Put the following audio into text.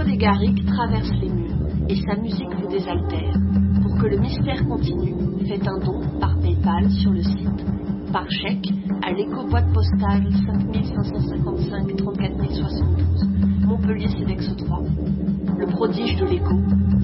des Garrigues traverse les murs et sa musique vous désaltère. Pour que le mystère continue, faites un don par PayPal sur le site, par chèque à l'éco-boîte postale 5555